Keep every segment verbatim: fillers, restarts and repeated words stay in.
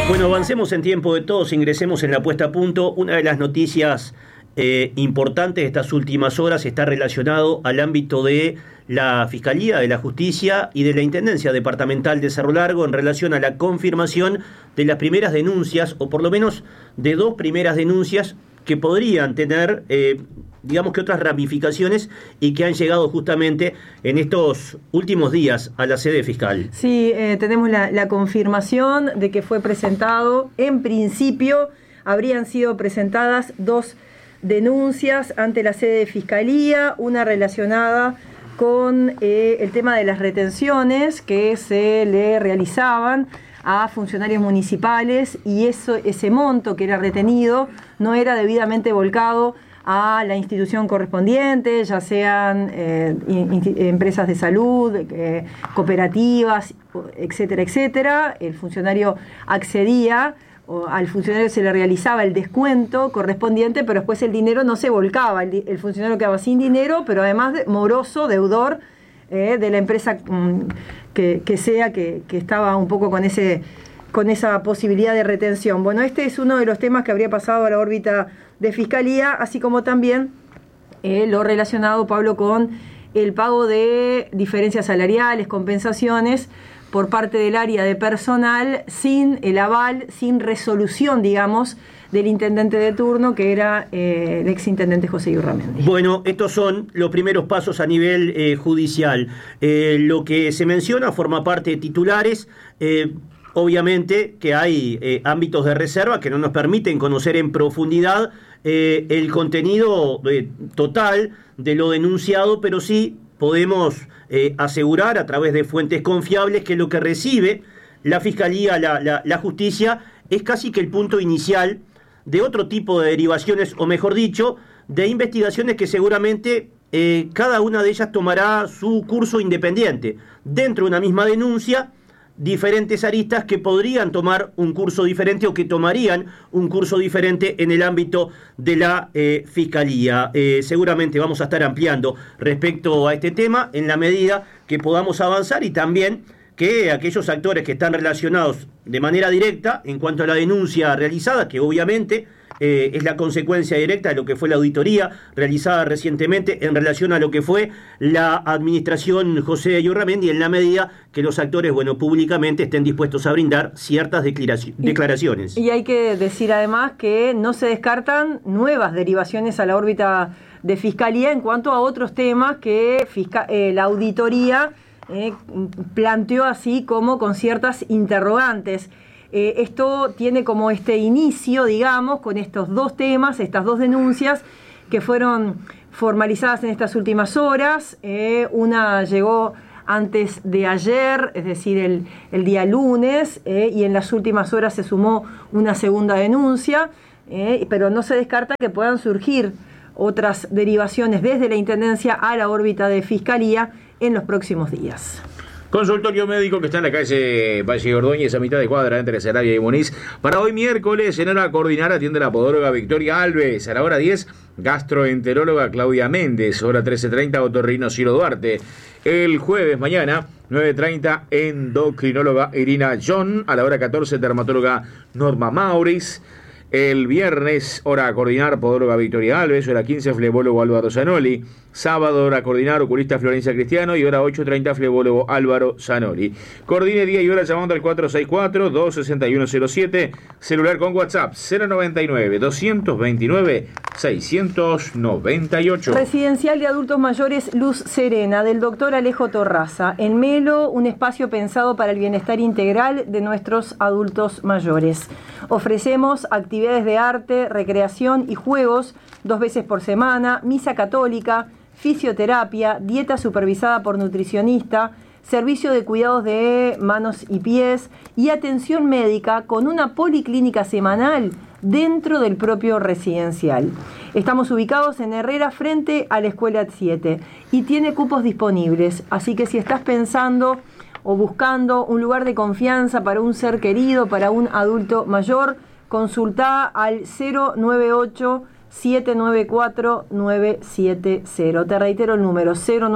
Bueno, avancemos en tiempo de todos, ingresemos en la puesta a punto. Una de las noticias eh, importantes de estas últimas horas está relacionado al ámbito de la Fiscalía, de la Justicia y de la Intendencia Departamental de Cerro Largo en relación a la confirmación de las primeras denuncias, o por lo menos de dos primeras denuncias que podrían tener, eh, digamos que otras ramificaciones y que han llegado justamente en estos últimos días a la sede fiscal. Sí, eh, tenemos la, la confirmación de que fue presentado, en principio habrían sido presentadas dos denuncias ante la sede de Fiscalía, una relacionada con eh, el tema de las retenciones que se le realizaban a funcionarios municipales, y eso, ese monto que era retenido no era debidamente volcado a la institución correspondiente, ya sean eh, in, empresas de salud, eh, cooperativas, etcétera, etcétera. El funcionario accedía, o al funcionario se le realizaba el descuento correspondiente, pero después el dinero no se volcaba, el, el funcionario quedaba sin dinero, pero además de, moroso, deudor eh, de la empresa mm, que, que sea, que, que estaba un poco con ese con esa posibilidad de retención. Bueno, este es uno de los temas que habría pasado a la órbita de Fiscalía, así como también eh, lo relacionado, Pablo, con el pago de diferencias salariales, compensaciones por parte del área de personal sin el aval, sin resolución, digamos, del intendente de turno, que era eh, el exintendente José Iurramendi. Bueno, estos son los primeros pasos a nivel eh, judicial. Eh, lo que se menciona forma parte de titulares. Eh, Obviamente que hay eh, ámbitos de reserva que no nos permiten conocer en profundidad eh, el contenido eh, total de lo denunciado, pero sí podemos eh, asegurar a través de fuentes confiables que lo que recibe la Fiscalía, la, la, la Justicia, es casi que el punto inicial de otro tipo de derivaciones, o mejor dicho, de investigaciones que seguramente eh, cada una de ellas tomará su curso independiente. Dentro de una misma denuncia, diferentes aristas que podrían tomar un curso diferente o que tomarían un curso diferente en el ámbito de la eh, Fiscalía. Eh, seguramente vamos a estar ampliando respecto a este tema en la medida que podamos avanzar, y también que aquellos actores que están relacionados de manera directa en cuanto a la denuncia realizada, que obviamente eh, es la consecuencia directa de lo que fue la auditoría realizada recientemente en relación a lo que fue la administración José Iurramendi, en la medida que los actores, bueno, públicamente estén dispuestos a brindar ciertas declaraciones. Y, y hay que decir además que no se descartan nuevas derivaciones a la órbita de Fiscalía en cuanto a otros temas que fisca, eh, la auditoría eh, planteó así como con ciertas interrogantes. Eh, esto tiene como este inicio, digamos, con estos dos temas, estas dos denuncias que fueron formalizadas en estas últimas horas. Eh, una llegó antes de ayer, es decir, el, el día lunes, eh, y en las últimas horas se sumó una segunda denuncia, eh, pero no se descarta que puedan surgir otras derivaciones desde la Intendencia a la órbita de Fiscalía en los próximos días. Consultorio médico que está en la calle Valle Ordóñez, a mitad de cuadra entre Sarabia y Muniz. Para hoy miércoles, en hora coordinar, atiende la podóloga Victoria Alves. A la hora diez, gastroenteróloga Claudia Méndez. Hora trece treinta, otorrino Ciro Duarte. El jueves, mañana, nueve treinta, endocrinóloga Irina John. A la hora catorce, dermatóloga Norma Mauriz. El viernes, hora a coordinar, podóloga Victoria Alves. Hora quince, flebólogo Álvaro Zanoli. Sábado, hora a coordinar, oculista Florencia Cristiano. Y hora ocho treinta, flebólogo Álvaro Zanoli. Coordine día y hora llamando al cuatro seis cuatro, dos seis uno cero siete. Celular con WhatsApp cero noventa y nueve, doscientos veintinueve, seiscientos noventa y ocho. Residencial de adultos mayores Luz Serena, del doctor Alejo Torraza. En Melo, un espacio pensado para el bienestar integral de nuestros adultos mayores. Ofrecemos actividades de arte, recreación y juegos dos veces por semana, misa católica, fisioterapia, dieta supervisada por nutricionista, servicio de cuidados de manos y pies y atención médica con una policlínica semanal dentro del propio residencial. Estamos ubicados en Herrera frente a la Escuela siete y tiene cupos disponibles, así que si estás pensando o buscando un lugar de confianza para un ser querido, para un adulto mayor, consultá al cero nueve ocho, siete nueve cuatro, nueve siete cero. Te reitero el número cero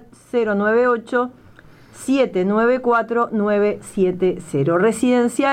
nueve ocho, siete nueve cuatro, nueve siete cero. Residencial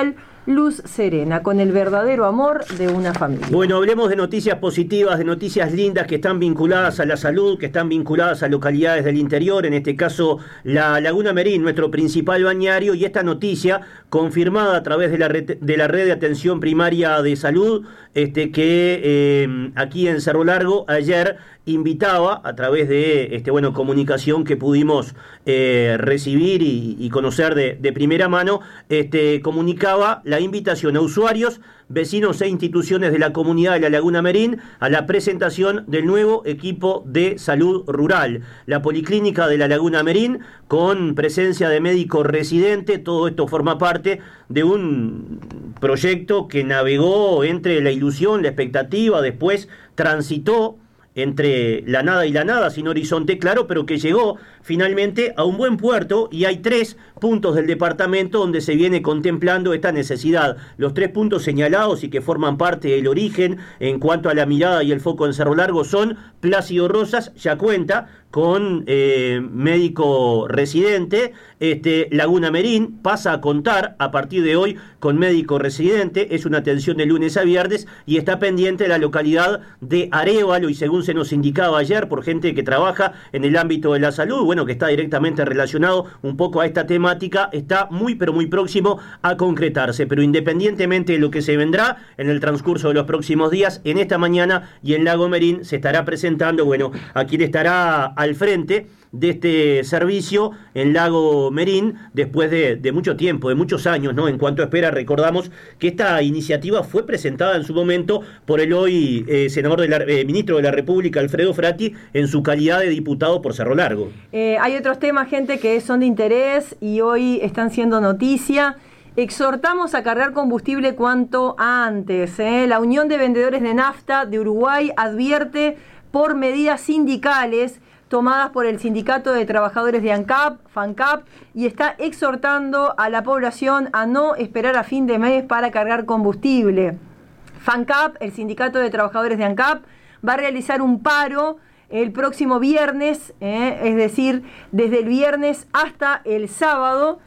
luz serena, con el verdadero amor de una familia. Bueno, hablemos de noticias positivas, de noticias lindas que están vinculadas a la salud, que están vinculadas a localidades del interior, en este caso la Laguna Merín, nuestro principal balneario, y esta noticia confirmada a través de la red de, la red de atención primaria de salud, este, que eh, aquí en Cerro Largo ayer invitaba a través de este, bueno, comunicación que pudimos eh, recibir y, y conocer de, de primera mano, este, comunicaba la invitación a usuarios, vecinos e instituciones de la comunidad de la Laguna Merín a la presentación del nuevo equipo de salud rural. La Policlínica de la Laguna Merín, con presencia de médico residente, todo esto forma parte de un proyecto que navegó entre la ilusión, la expectativa, después transitó entre la nada y la nada, sin horizonte claro, pero que llegó finalmente a un buen puerto, y hay tres puntos del departamento donde se viene contemplando esta necesidad. Los tres puntos señalados y que forman parte del origen en cuanto a la mirada y el foco en Cerro Largo son Plácido Rosas, ya cuenta con eh, médico residente, este, Laguna Merín pasa a contar a partir de hoy con médico residente, es una atención de lunes a viernes, y está pendiente la localidad de Arévalo, y según se nos indicaba ayer por gente que trabaja en el ámbito de la salud, bueno, que está directamente relacionado un poco a esta temática, está muy pero muy próximo a concretarse. Pero independientemente de lo que se vendrá en el transcurso de los próximos días, en esta mañana y en Lago Merín se estará presentando, bueno, a quien estará al frente de este servicio en Lago Merín después de, de mucho tiempo, de muchos años, ¿no? En cuanto a espera, recordamos que esta iniciativa fue presentada en su momento por el hoy eh, senador de la, eh, ministro de la República, Alfredo Frati, en su calidad de diputado por Cerro Largo. Eh, hay otros temas, gente, que son de interés y hoy están siendo noticia. Exhortamos a cargar combustible cuanto antes. ¿eh? La Unión de Vendedores de Nafta de Uruguay advierte por medidas sindicales tomadas por el Sindicato de Trabajadores de ANCAP, FANCAP, y está exhortando a la población a no esperar a fin de mes para cargar combustible. FANCAP, el Sindicato de Trabajadores de ANCAP, va a realizar un paro el próximo viernes, eh, es decir, desde el viernes hasta el sábado,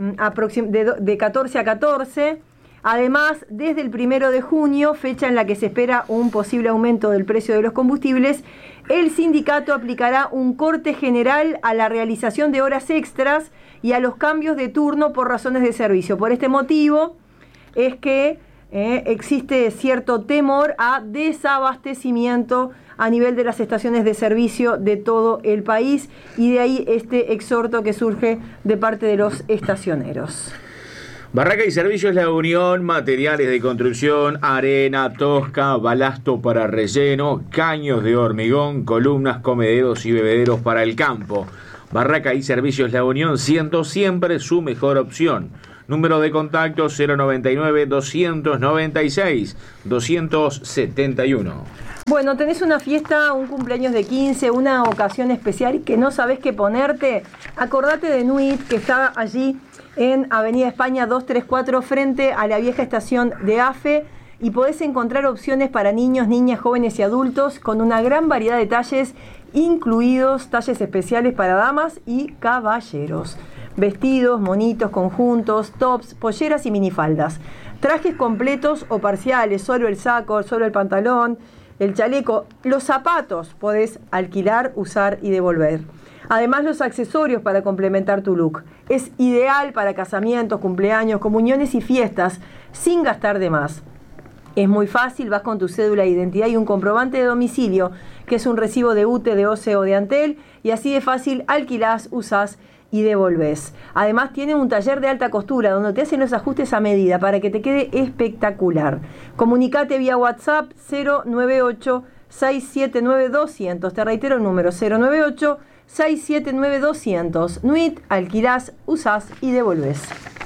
de, de catorce a catorce. Además, desde el primero de junio, fecha en la que se espera un posible aumento del precio de los combustibles, el sindicato aplicará un corte general a la realización de horas extras y a los cambios de turno por razones de servicio. Por este motivo es que eh, existe cierto temor a desabastecimiento a nivel de las estaciones de servicio de todo el país, y de ahí este exhorto que surge de parte de los estacioneros. Barraca y Servicios La Unión, materiales de construcción, arena, tosca, balasto para relleno, caños de hormigón, columnas, comederos y bebederos para el campo. Barraca y Servicios La Unión, siendo siempre su mejor opción. Número de contacto cero noventa y nueve, doscientos noventa y seis, doscientos setenta y uno. Bueno, tenés una fiesta, un cumpleaños de quince, una ocasión especial que no sabés qué ponerte. Acordate de Nuit, que está allí en Avenida España doscientos treinta y cuatro, frente a la vieja estación de AFE, y podés encontrar opciones para niños, niñas, jóvenes y adultos con una gran variedad de talles, incluidos talles especiales para damas y caballeros. Vestidos, monitos, conjuntos, tops, polleras y minifaldas. Trajes completos o parciales, solo el saco, solo el pantalón, el chaleco. Los zapatos podés alquilar, usar y devolver. Además, los accesorios para complementar tu look. Es ideal para casamientos, cumpleaños, comuniones y fiestas, sin gastar de más. Es muy fácil, vas con tu cédula de identidad y un comprobante de domicilio, que es un recibo de U T E, de O C E o de Antel, y así de fácil alquilás, usás y devolvés. Además, tiene un taller de alta costura donde te hacen los ajustes a medida para que te quede espectacular. Comunicate vía WhatsApp cero noventa y ocho, seis siete nueve, doscientos. Te reitero el número cero noventa y ocho, seis siete nueve, doscientos. Nuit, alquilás, usás y devolvés.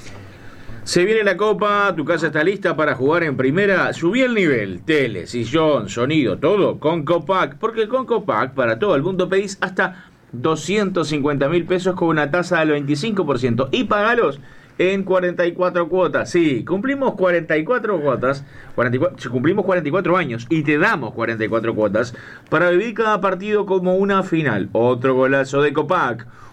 Se viene la Copa, tu casa está lista para jugar en primera. Subí el nivel, tele, sillón, sonido, todo con Copac, porque con Copac para todo el mundo pedís hasta doscientos cincuenta mil pesos con una tasa del veinticinco por ciento y pagalos en cuarenta y cuatro cuotas. Sí, cumplimos cuarenta y cuatro cuotas, cuarenta y cuatro, cumplimos cuarenta y cuatro años y te damos cuarenta y cuatro cuotas para vivir cada partido como una final. Otro golazo de Copac.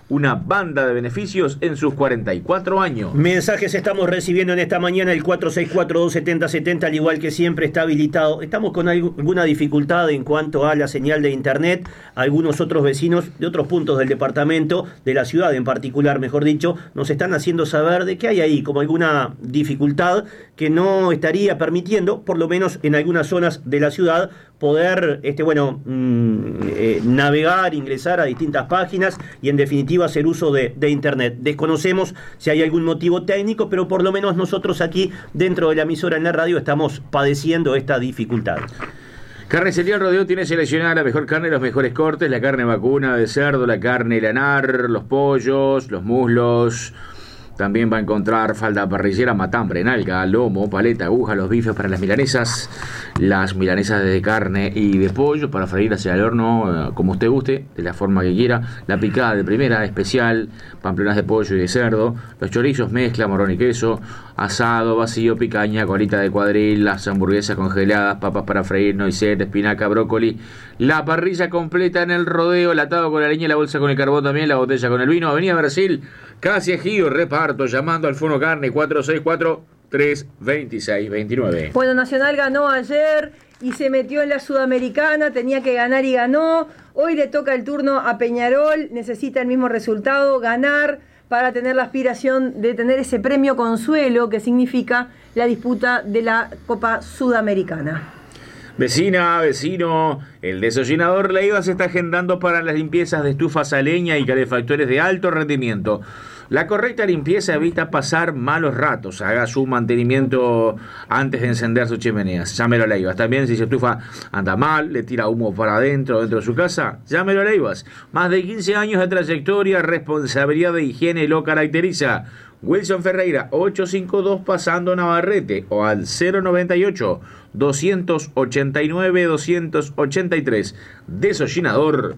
una banda de beneficios en sus cuarenta y cuatro años. Mensajes estamos recibiendo en esta mañana, el cuatro seis cuatro, dos siete cero siete cero, al igual que siempre está habilitado. Estamos con alguna dificultad en cuanto a la señal de internet. Algunos otros vecinos de otros puntos del departamento, de la ciudad en particular, mejor dicho, nos están haciendo saber de que hay ahí como alguna dificultad que no estaría permitiendo, por lo menos en algunas zonas de la ciudad, poder este bueno mmm, eh, navegar, ingresar a distintas páginas y en definitiva hacer uso de, de internet. Desconocemos si hay algún motivo técnico, pero por lo menos nosotros aquí dentro de la emisora en la radio estamos padeciendo esta dificultad. Carnicería El Rodeo tiene seleccionada la mejor carne, los mejores cortes, la carne vacuna de cerdo, la carne lanar, los pollos, los muslos. También va a encontrar falda parrillera, matambre, nalga, lomo, paleta, aguja, los bifes para las milanesas, las milanesas de carne y de pollo para freír hacia el horno, como usted guste, de la forma que quiera, la picada de primera, especial, pamplonas de pollo y de cerdo, los chorizos, mezcla, morrón y queso, asado, vacío, picaña, colita de cuadril, las hamburguesas congeladas, papas para freír, noisette, espinaca, brócoli, la parrilla completa en El Rodeo, el atado con la leña, la bolsa con el carbón también, la botella con el vino, Avenida Brasil, casi Ejido, reparto, llamando al Fono Carne cuatro seis cuatro, tres dos seis dos nueve. Bueno, Nacional ganó ayer y se metió en la Sudamericana, tenía que ganar y ganó. Hoy le toca el turno a Peñarol, necesita el mismo resultado, ganar para tener la aspiración de tener ese premio consuelo que significa la disputa de la Copa Sudamericana. Vecina, vecino, el desollinador Leiva se está agendando para las limpiezas de estufas a leña y calefactores de alto rendimiento. La correcta limpieza evita pasar malos ratos. Haga su mantenimiento antes de encender sus chimeneas. Llámelo a Leivas. También si su estufa anda mal, le tira humo para adentro, dentro de su casa, llámelo a Leivas. Más de quince años de trayectoria, responsabilidad de higiene lo caracteriza. Wilson Ferreira, ochocientos cincuenta y dos Pasando Navarrete, o al cero noventa y ocho, doscientos ochenta y nueve, doscientos ochenta y tres. Desollinador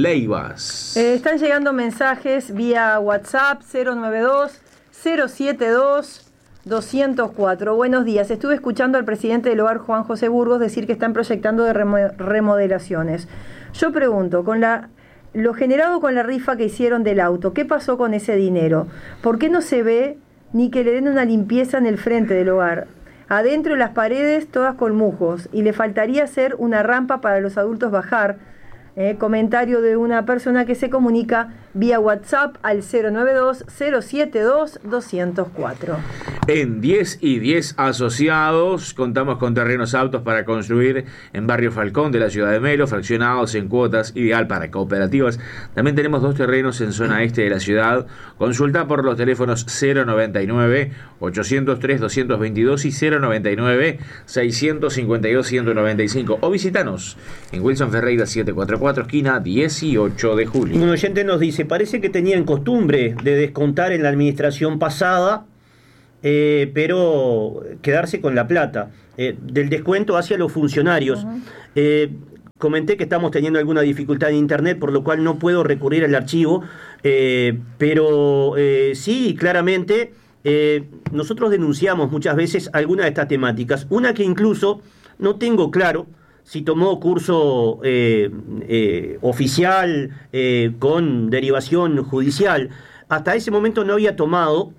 Leivas. Eh, están llegando mensajes vía WhatsApp cero noventa y dos, cero setenta y dos, doscientos cuatro. Buenos días. Estuve escuchando al presidente del hogar, Juan José Burgos, decir que están proyectando de remodelaciones. Yo pregunto, con la lo generado con la rifa que hicieron del auto, ¿qué pasó con ese dinero? ¿Por qué no se ve ni que le den una limpieza en el frente del hogar? Adentro las paredes todas con mujos y le faltaría hacer una rampa para los adultos bajar. Eh, comentario de una persona que se comunica vía WhatsApp al cero noventa y dos, cero setenta y dos, doscientos cuatro. En diez y diez Asociados contamos con terrenos aptos para construir en Barrio Falcón de la ciudad de Melo, fraccionados en cuotas, ideal para cooperativas. También tenemos dos terrenos en zona este de la ciudad. Consulta por los teléfonos cero noventa y nueve, ochocientos tres, doscientos veintidós y cero noventa y nueve, seiscientos cincuenta y dos, ciento noventa y cinco, o visitanos en Wilson Ferreira setecientos cuarenta y cuatro, esquina dieciocho de julio. Un oyente nos dice, parece que tenían costumbre de descontar en la administración pasada, eh, pero quedarse con la plata, eh, del descuento hacia los funcionarios. Uh-huh. Eh, comenté que estamos teniendo alguna dificultad en internet, por lo cual no puedo recurrir al archivo, eh, pero eh, sí, claramente, eh, nosotros denunciamos muchas veces alguna de estas temáticas, una que incluso no tengo claro si tomó curso eh, eh, oficial eh, con derivación judicial. Hasta ese momento no había tomado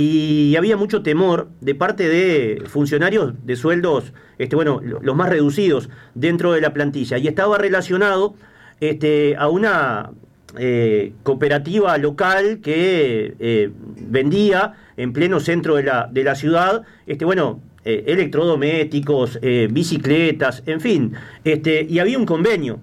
y había mucho temor de parte de funcionarios de sueldos, este, bueno, los más reducidos dentro de la plantilla. Y estaba relacionado este, a una eh, cooperativa local que eh, vendía en pleno centro de la, de la ciudad, este, bueno, Eh, electrodomésticos, eh, bicicletas, en fin, este, y había un convenio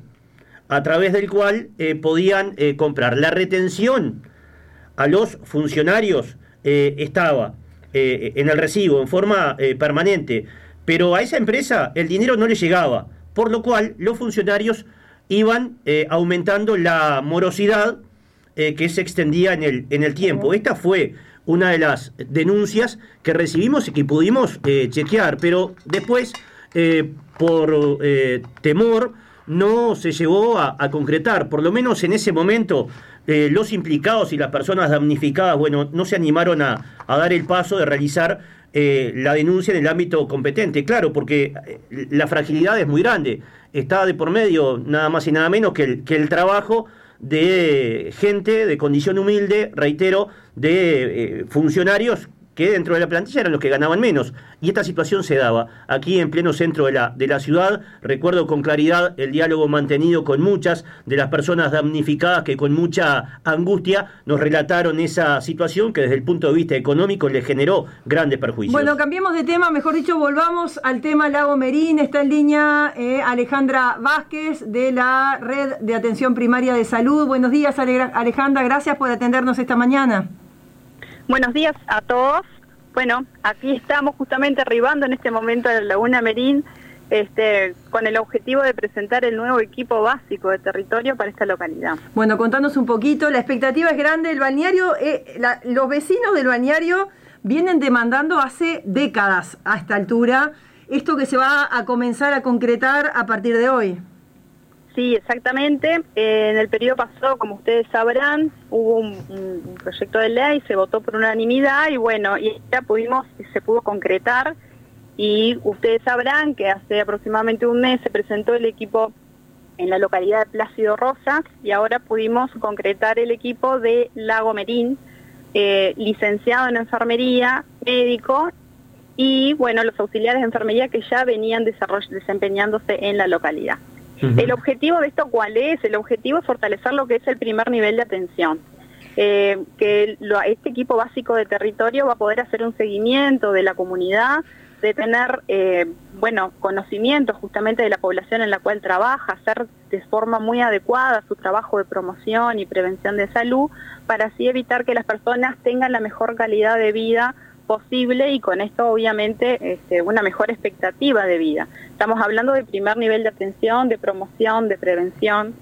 a través del cual eh, podían eh, comprar. La retención a los funcionarios eh, estaba eh, en el recibo en forma eh, permanente, pero a esa empresa el dinero no le llegaba, por lo cual los funcionarios iban eh, aumentando la morosidad eh, que se extendía en el, en el tiempo. Esta fue una de las denuncias que recibimos y que pudimos eh, chequear, pero después, eh, por eh, temor, no se llegó a, a concretar. Por lo menos en ese momento, eh, los implicados y las personas damnificadas, bueno, no se animaron a, a dar el paso de realizar eh, la denuncia en el ámbito competente. Claro, porque la fragilidad es muy grande. Está de por medio nada más y nada menos que el, que el trabajo de gente de condición humilde, reitero, de eh, funcionarios que dentro de la plantilla eran los que ganaban menos. Y esta situación se daba aquí en pleno centro de la, de la ciudad. Recuerdo con claridad el diálogo mantenido con muchas de las personas damnificadas que con mucha angustia nos relataron esa situación que desde el punto de vista económico les generó grandes perjuicios. Bueno, cambiemos de tema, mejor dicho, volvamos al tema Lago Merín. Está en línea eh, Alejandra Vázquez de la Red de Atención Primaria de Salud. Buenos días, Alejandra, gracias por atendernos esta mañana. Buenos días a todos. Bueno, aquí estamos justamente arribando en este momento a la Laguna Merín, este, con el objetivo de presentar el nuevo equipo básico de territorio para esta localidad. Bueno, contanos un poquito, la expectativa es grande. El balneario, eh, la, los vecinos del balneario vienen demandando hace décadas a esta altura esto que se va a comenzar a concretar a partir de hoy. Sí, exactamente. Eh, en el periodo pasado, como ustedes sabrán, hubo un, un proyecto de ley, se votó por unanimidad y bueno, y ya pudimos, se pudo concretar y ustedes sabrán que hace aproximadamente un mes se presentó el equipo en la localidad de Plácido Rosas y ahora pudimos concretar el equipo de Lago Merín, eh, licenciado en enfermería, médico y bueno, los auxiliares de enfermería que ya venían desempeñándose en la localidad. Uh-huh. El objetivo de esto, ¿cuál es? El objetivo es fortalecer lo que es el primer nivel de atención. Eh, que lo, este equipo básico de territorio va a poder hacer un seguimiento de la comunidad, de tener, eh, bueno, conocimiento justamente de la población en la cual trabaja, hacer de forma muy adecuada su trabajo de promoción y prevención de salud, para así evitar que las personas tengan la mejor calidad de vida posible y con esto obviamente este, una mejor expectativa de vida. Estamos hablando de primer nivel de atención, de promoción, de prevención,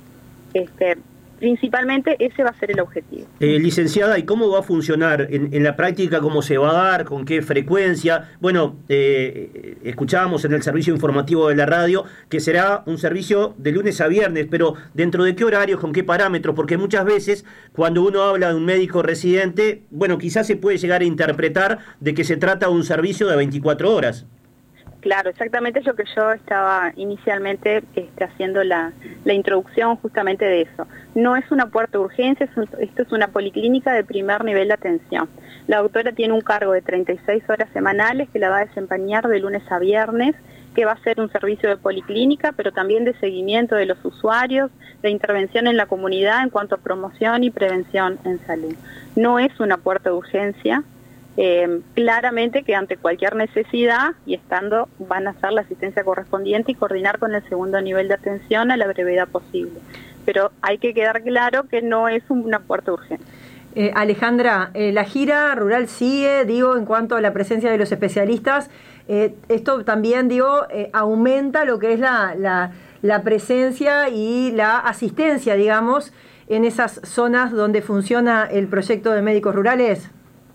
este, principalmente ese va a ser el objetivo. Eh, licenciada, ¿y cómo va a funcionar en, en la práctica? ¿Cómo se va a dar? ¿Con qué frecuencia? Bueno, eh, escuchábamos en el servicio informativo de la radio que será un servicio de lunes a viernes, pero ¿dentro de qué horarios, con qué parámetros? Porque muchas veces cuando uno habla de un médico residente, bueno, quizás se puede llegar a interpretar de que se trata de un servicio de veinticuatro horas. Claro, exactamente lo que yo estaba inicialmente este, haciendo la, la introducción justamente de eso. No es una puerta de urgencia, es un, esto es una policlínica de primer nivel de atención. La doctora tiene un cargo de treinta y seis horas semanales que la va a desempeñar de lunes a viernes, que va a ser un servicio de policlínica, pero también de seguimiento de los usuarios, de intervención en la comunidad en cuanto a promoción y prevención en salud. No es una puerta de urgencia. Eh, claramente que ante cualquier necesidad y estando van a hacer la asistencia correspondiente y coordinar con el segundo nivel de atención a la brevedad posible. Pero hay que quedar claro que no es una puerta urgente. Eh, Alejandra, eh, la gira rural sigue, digo, en cuanto a la presencia de los especialistas, eh, esto también, digo, eh, aumenta lo que es la, la, la presencia y la asistencia, digamos, en esas zonas donde funciona el proyecto de médicos rurales.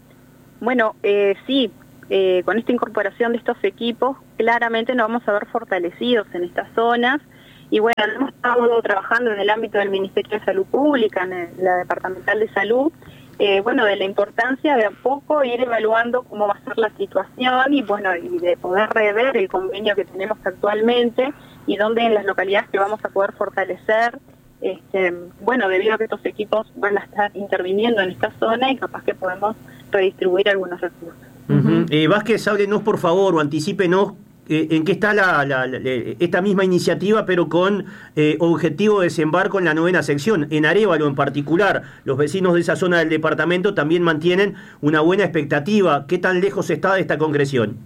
Bueno, eh, sí, eh, con esta incorporación de estos equipos, claramente nos vamos a ver fortalecidos en estas zonas. Y bueno, hemos estado trabajando en el ámbito del Ministerio de Salud Pública, en el, la Departamental de Salud, eh, bueno, de la importancia de a poco ir evaluando cómo va a ser la situación y bueno, y de poder rever el convenio que tenemos actualmente y dónde en las localidades que vamos a poder fortalecer. Este, bueno, debido a que estos equipos van a estar interviniendo en esta zona y capaz que podemos redistribuir algunos recursos. Uh-huh. eh, Vázquez, háblenos por favor o anticípenos eh, en qué está la, la, la, esta misma iniciativa, pero con eh, objetivo de desembarco en la novena sección. En Arévalo en particular, los vecinos de esa zona del departamento también mantienen una buena expectativa. ¿Qué tan lejos está de esta concreción?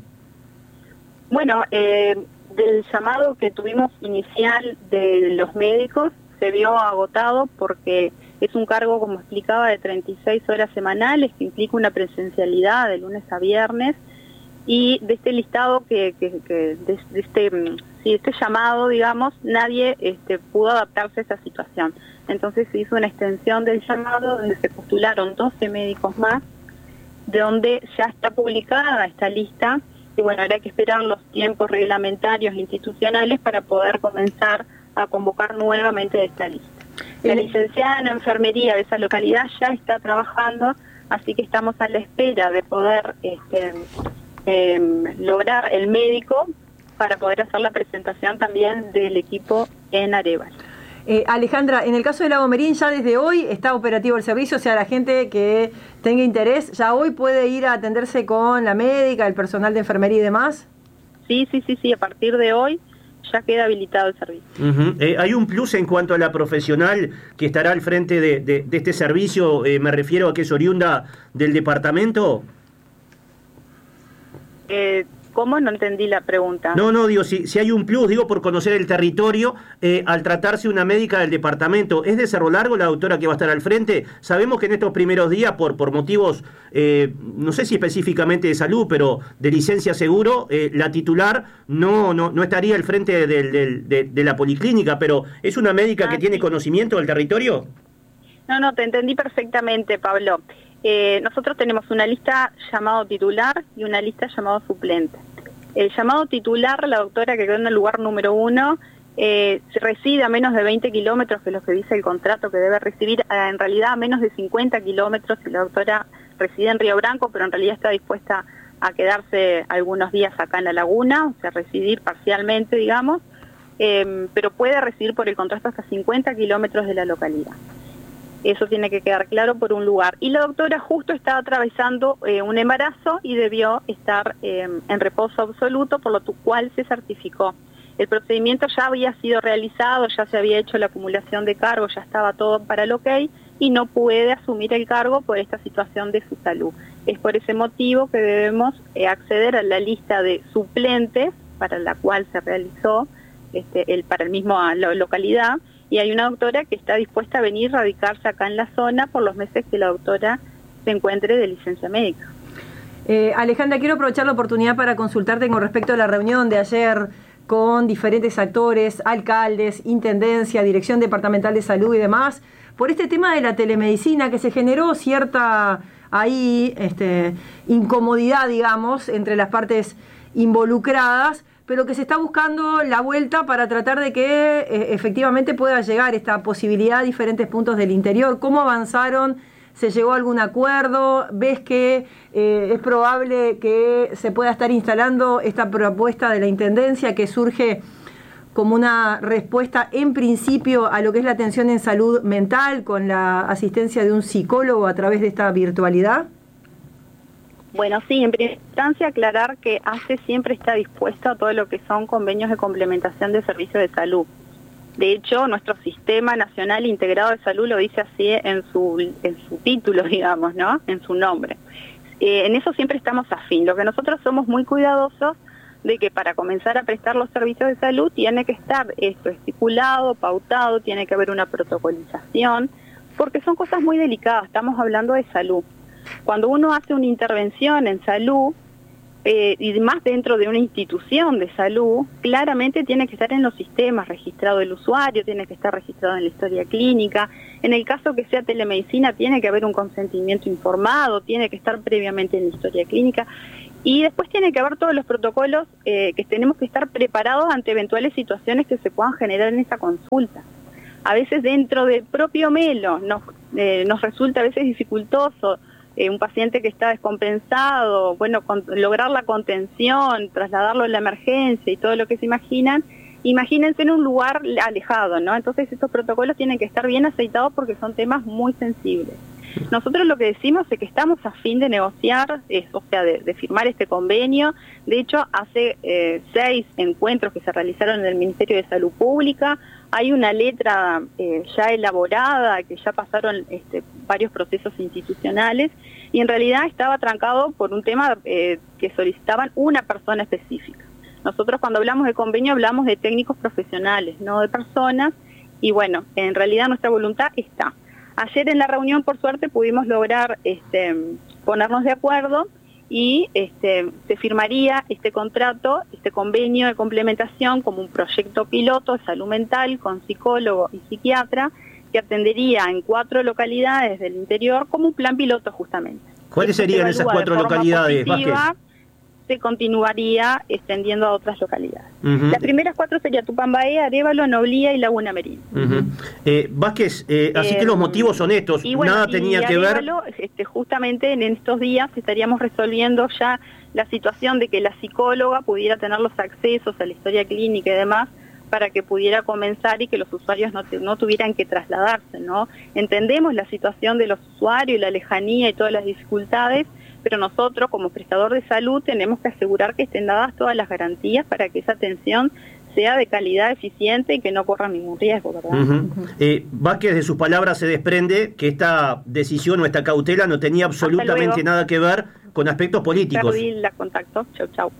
Bueno, eh, del llamado que tuvimos inicial de los médicos, se vio agotado porque es un cargo, como explicaba, de treinta y seis horas semanales, que implica una presencialidad de lunes a viernes, y de este listado, que, que, que de, de este sí, este llamado, digamos, nadie este, pudo adaptarse a esa situación. Entonces se hizo una extensión del llamado, donde se postularon doce médicos más, de donde ya está publicada esta lista, y bueno, habrá que esperar los tiempos reglamentarios e institucionales para poder comenzar a convocar nuevamente de esta lista. La licenciada en enfermería de esa localidad ya está trabajando, así que estamos a la espera de poder este, eh, lograr el médico para poder hacer la presentación también del equipo en Arévalo. Eh, Alejandra, en el caso de Lago Merín ya desde hoy está operativo el servicio, o sea, la gente que tenga interés ya hoy puede ir a atenderse con la médica, el personal de enfermería y demás. Sí, sí, sí, sí, a partir de hoy ya queda habilitado el servicio. Uh-huh. Eh, ¿Hay un plus en cuanto a la profesional que estará al frente de, de, de este servicio? Eh, me refiero a que es oriunda del departamento. Eh, ¿Cómo? No entendí la pregunta. No, no, digo, si, si hay un plus, digo, por conocer el territorio, eh, al tratarse una médica del departamento. ¿Es de Cerro Largo la doctora que va a estar al frente? Sabemos que en estos primeros días, por, por motivos, eh, no sé si específicamente de salud, pero de licencia seguro, eh, la titular no, no, no estaría al frente del, del, de, de la policlínica, pero ¿es una médica ah, que tiene sí. conocimiento del territorio? No, no, te entendí perfectamente, Pablo. Eh, nosotros tenemos una lista llamado titular y una lista llamado suplente. El llamado titular, la doctora que quedó en el lugar número uno, eh, reside a menos de veinte kilómetros, que es lo que dice el contrato que debe recibir, eh, en realidad a menos de cincuenta kilómetros, y la doctora reside en Río Branco, pero en realidad está dispuesta a quedarse algunos días acá en la laguna, o sea, residir parcialmente, digamos, eh, pero puede residir por el contrato hasta cincuenta kilómetros de la localidad. Eso tiene que quedar claro por un lugar. Y la doctora justo estaba atravesando eh, un embarazo y debió estar eh, en reposo absoluto, por lo cual se certificó. El procedimiento ya había sido realizado, ya se había hecho la acumulación de cargos, ya estaba todo para el ok, y no puede asumir el cargo por esta situación de su salud. Es por ese motivo que debemos eh, acceder a la lista de suplentes para la cual se realizó este, el, para el mismo la localidad, y hay una doctora que está dispuesta a venir a radicarse acá en la zona por los meses que la doctora se encuentre de licencia médica. Eh, Alejandra, quiero aprovechar la oportunidad para consultarte con respecto a la reunión de ayer con diferentes actores, alcaldes, intendencia, dirección departamental de salud y demás, por este tema de la telemedicina, que se generó cierta ahí este, incomodidad, digamos, entre las partes involucradas, pero que se está buscando la vuelta para tratar de que eh, efectivamente pueda llegar esta posibilidad a diferentes puntos del interior. ¿Cómo avanzaron? ¿Se llegó a algún acuerdo? ¿Ves que eh, es probable que se pueda estar instalando esta propuesta de la Intendencia que surge como una respuesta en principio a lo que es la atención en salud mental con la asistencia de un psicólogo a través de esta virtualidad? Bueno, sí, en primera instancia aclarar que A C E siempre está dispuesto a todo lo que son convenios de complementación de servicios de salud. De hecho, nuestro Sistema Nacional Integrado de Salud lo dice así en su, en su título, digamos, ¿no? En su nombre. Eh, en eso siempre estamos afín. Lo que nosotros somos muy cuidadosos de que para comenzar a prestar los servicios de salud tiene que estar esto estipulado, pautado, tiene que haber una protocolización, porque son cosas muy delicadas, estamos hablando de salud. Cuando uno hace una intervención en salud, eh, y más dentro de una institución de salud, claramente tiene que estar en los sistemas, registrado el usuario, tiene que estar registrado en la historia clínica. En el caso que sea telemedicina, tiene que haber un consentimiento informado, tiene que estar previamente en la historia clínica. Y después tiene que haber todos los protocolos eh, que tenemos que estar preparados ante eventuales situaciones que se puedan generar en esa consulta. A veces dentro del propio Melo nos, eh, nos resulta a veces dificultoso Eh, un paciente que está descompensado, bueno, con, lograr la contención, trasladarlo a la emergencia y todo lo que se imaginan, imagínense en un lugar alejado, ¿no? Entonces estos protocolos tienen que estar bien aceitados porque son temas muy sensibles. Nosotros lo que decimos es que estamos a fin de negociar, es, o sea, de, de firmar este convenio. De hecho, hace eh, seis encuentros que se realizaron en el Ministerio de Salud Pública, hay una letra eh, ya elaborada, que ya pasaron este, varios procesos institucionales, y en realidad estaba trancado por un tema eh, que solicitaban una persona específica. Nosotros cuando hablamos de convenio hablamos de técnicos profesionales, no de personas, y bueno, en realidad nuestra voluntad está. Ayer en la reunión, por suerte, pudimos lograr este, ponernos de acuerdo y este, se firmaría este contrato, este convenio de complementación como un proyecto piloto de salud mental con psicólogo y psiquiatra que atendería en cuatro localidades del interior como un plan piloto justamente. ¿Cuáles serían esas cuatro localidades, Vázquez? Se continuaría extendiendo a otras localidades. Uh-huh. Las primeras cuatro serían Tupambaé, Arévalo, Noblía y Laguna Merín. Uh-huh. eh, Vázquez, eh, así eh, que los motivos son estos, y bueno, nada tenía y que Arévalo, ver... Este, justamente en estos días estaríamos resolviendo ya la situación de que la psicóloga pudiera tener los accesos a la historia clínica y demás para que pudiera comenzar y que los usuarios no, te, no tuvieran que trasladarse, ¿no? Entendemos la situación de los usuarios y la lejanía y todas las dificultades, pero nosotros como prestador de salud tenemos que asegurar que estén dadas todas las garantías para que esa atención sea de calidad, eficiente y que no corra ningún riesgo, ¿verdad? Uh-huh. eh, Vázquez, de sus palabras se desprende que esta decisión o esta cautela no tenía absolutamente nada que ver con aspectos políticos. Perdí la contacto, chau chau.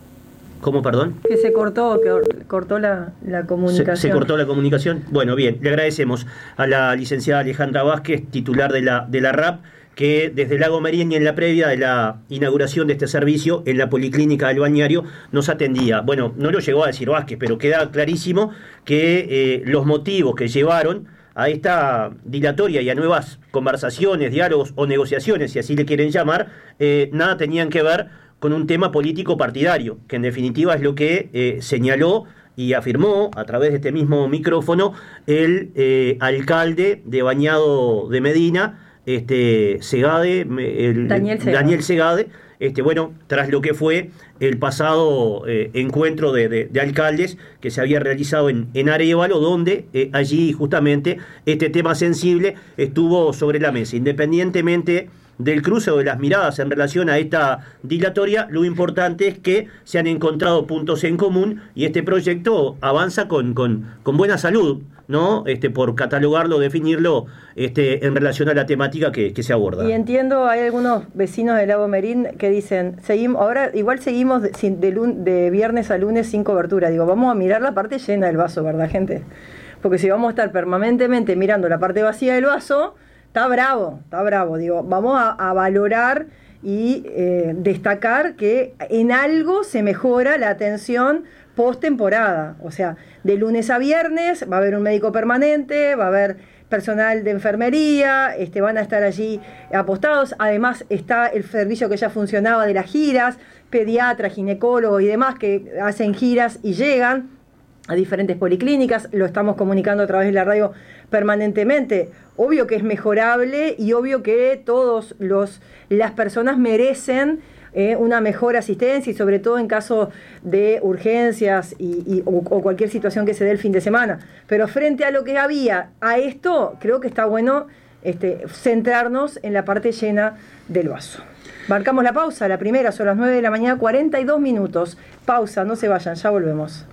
¿Cómo, perdón? Que se cortó, que cortó la, la comunicación. Se, ¿Se cortó la comunicación? Bueno, bien, le agradecemos a la licenciada Alejandra Vázquez, titular de la, de la R A P, que desde Lago Meriña, en la previa de la inauguración de este servicio en la Policlínica del Balneario, nos atendía. Bueno, no lo llegó a decir Vázquez, pero queda clarísimo que eh, los motivos que llevaron a esta dilatoria y a nuevas conversaciones, diálogos o negociaciones, si así le quieren llamar, eh, nada tenían que ver con un tema político partidario, que en definitiva es lo que eh, señaló y afirmó a través de este mismo micrófono el eh, alcalde de Bañado de Medina, este Segade, el, Daniel Segade. Daniel Segade, este, bueno, tras lo que fue el pasado eh, encuentro de, de, de alcaldes que se había realizado en, en Arévalo, donde eh, allí justamente este tema sensible estuvo sobre la mesa. Independientemente del cruce o de las miradas en relación a esta dilatoria, lo importante es que se han encontrado puntos en común y este proyecto avanza con, con, con buena salud, ¿no? Este, por catalogarlo, definirlo este, en relación a la temática que, que se aborda. Y entiendo, hay algunos vecinos del Lago Merín que dicen, seguimos, ahora igual seguimos de, de, lun, de viernes a lunes sin cobertura. Digo, vamos a mirar la parte llena del vaso, ¿verdad, gente? Porque si vamos a estar permanentemente mirando la parte vacía del vaso, está bravo, está bravo. Digo, vamos a, a valorar y eh, destacar que en algo se mejora la atención post-temporada. O sea, de lunes a viernes va a haber un médico permanente, va a haber personal de enfermería, este, van a estar allí apostados. Además está el servicio que ya funcionaba de las giras, pediatras, ginecólogos y demás que hacen giras y llegan a diferentes policlínicas. Lo estamos comunicando a través de la radio permanentemente. Obvio que es mejorable y obvio que todos los las personas merecen eh, una mejor asistencia y sobre todo en caso de urgencias y, y, o, o cualquier situación que se dé el fin de semana. Pero frente a lo que había, a esto, creo que está bueno este, centrarnos en la parte llena del vaso. Marcamos la pausa, la primera, son las nueve de la mañana, cuarenta y dos minutos. Pausa, no se vayan, ya volvemos.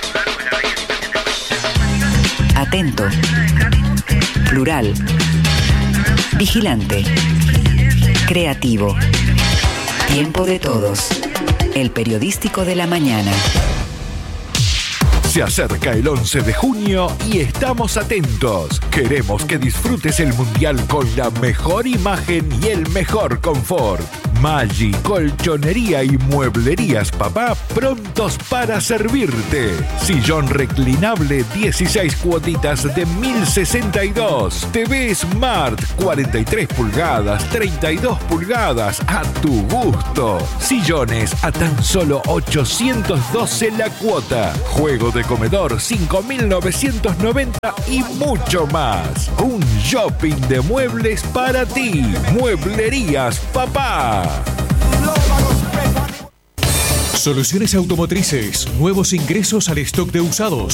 Atento. Plural. Vigilante. Creativo. Tiempo de todos. El periodístico de la mañana. Se acerca el once de junio y estamos atentos. Queremos que disfrutes el Mundial con la mejor imagen y el mejor confort. Maggi, colchonería y mueblerías Papá prontos para servirte. Sillón reclinable dieciséis cuotitas de mil sesenta y dos. T V Smart cuarenta y tres pulgadas, treinta y dos pulgadas a tu gusto. Sillones a tan solo ochocientos doce la cuota. Juego de comedor cinco mil novecientos noventa y mucho más. Un shopping de muebles para ti. Mueblerías Papá. Soluciones Automotrices. Nuevos ingresos al stock de usados.